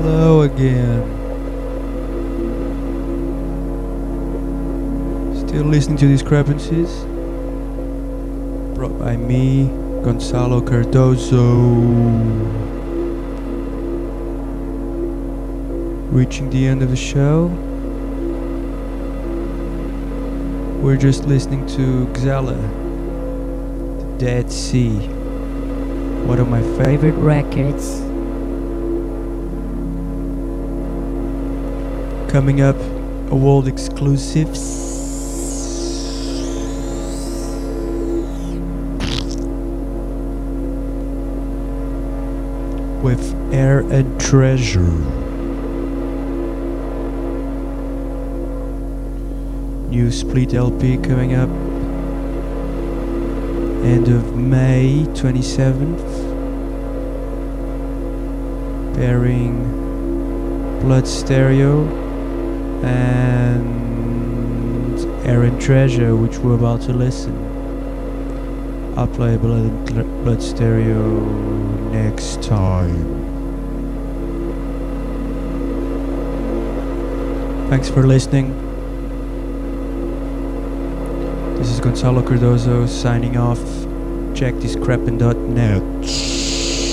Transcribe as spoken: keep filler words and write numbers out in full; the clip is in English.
Hello again. Still listening to Discrepancies, brought by me, Gonzalo Cardozo. Reaching the end of the show. We're just listening to Xala, The Dead Sea, one of my favorite records. Coming up, a world exclusive. With Air and Treasure. New Split L P coming up end of May twenty-seventh, pairing Blood Stereo and Air and Treasure, which we're about to listen. I'll play Blood, Blood Stereo next time. Thanks for listening. This is Gonzalo Cardozo signing off. Check discrepant dot net.